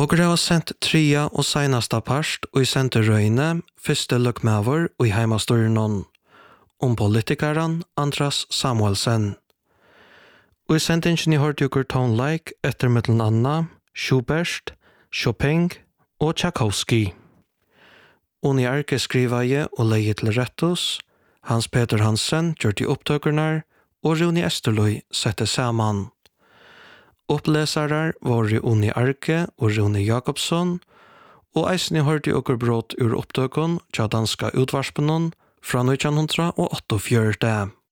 Og har sendt tria og senasta parst og i senterøyne første løkmaver og i heimastornen om politikeren Andras Samuelsen. Og i sentingen i hørte tonelike etter mittelen Anna, Schubert, Chopin og Tchaikovsky. Og i arke skrivaje og leie til rettus, Hans Peter Hansen gjør de opptøkerne, og Rune Esterløy sette sammen. Opplesarar var Unni Arke og Rune Jakobsson, og eisen hørte brot ur opptøkken til danska utvarspenon fra 1948.